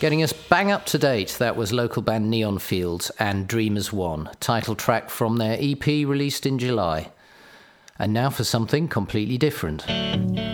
Getting us bang up to date, that was local band Neon Fields and Dreamers One, title track from their EP released in July. And now for something completely different.